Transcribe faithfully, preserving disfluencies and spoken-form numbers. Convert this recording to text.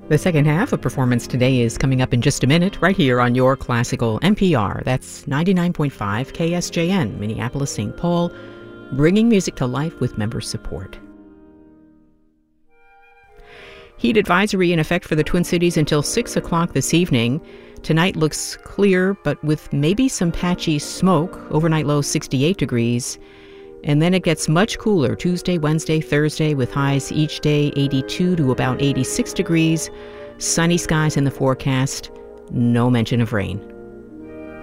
The second half of Performance Today is coming up in just a minute, right here on your classical N P R. That's ninety-nine point five K S J N, Minneapolis, Saint Paul, bringing music to life with member support. Heat advisory in effect for the Twin Cities until six o'clock this evening. Tonight looks clear, but with maybe some patchy smoke. Overnight low sixty-eight degrees. And then it gets much cooler Tuesday, Wednesday, Thursday, with highs each day eighty-two to about eighty-six degrees. Sunny skies in the forecast. No mention of rain.